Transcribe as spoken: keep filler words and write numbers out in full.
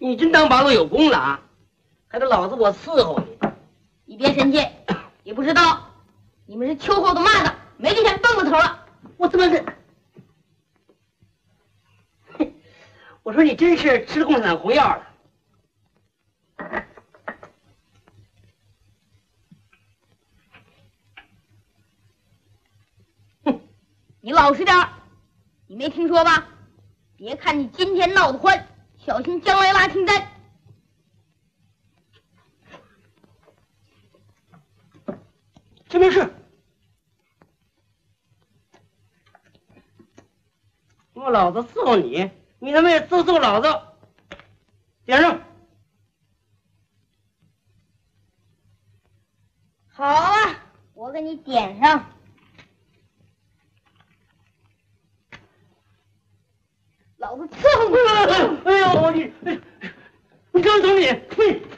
你真当八路有功了啊？还得老子我伺候你。 你别生气，也不知道你们是秋后的蚂蚱，没这天蹦个头了。 我他妈是，我说你真是吃了共产党红药了。 哼，你老实点儿，你没听说吧？别看你今天闹得欢，小心将来拉清单。 这没事。我老子伺候你，你他妈也伺候老子。点上。 好啊，我给你点上。老子伺候你！ 哎呦，你，你张总理，呸！